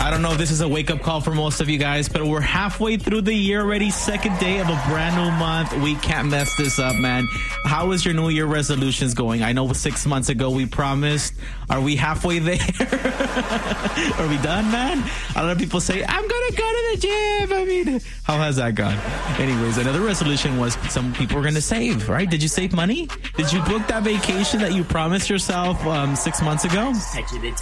I don't know if this is a wake-up call for most of you guys, but we're halfway through the year already. Second day of a brand new month. We can't mess this up, man. How is your New Year resolutions going? I know 6 months ago we promised. Are we halfway there? Are we done, man? A lot of people say, I'm going to go to the gym. I mean, how has that gone? Anyways, another resolution was some people were going to save, right? Did you save money? Did you book that vacation that you promised yourself 6 months ago?